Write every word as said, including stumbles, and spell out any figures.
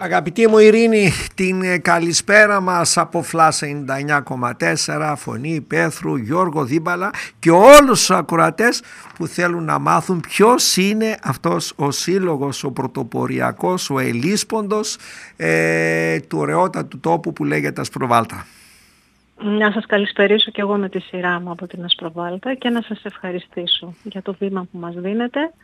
Αγαπητή μου Ειρήνη, την καλησπέρα μας από Φλάς ενενήντα εννιά κόμμα τέσσερα, Φωνή Πέθρου, Γιώργο Δίμπαλα και όλους τους ακροατές που θέλουν να μάθουν ποιος είναι αυτός ο σύλλογος, ο πρωτοποριακός, ο ελίσποντος ε, του ωραιότατου τόπου που λέγεται Ασπροβάλτα. Να σας καλησπερίσω και εγώ με τη σειρά μου από την Ασπροβάλτα και να σας ευχαριστήσω για το βήμα που μας δίνετε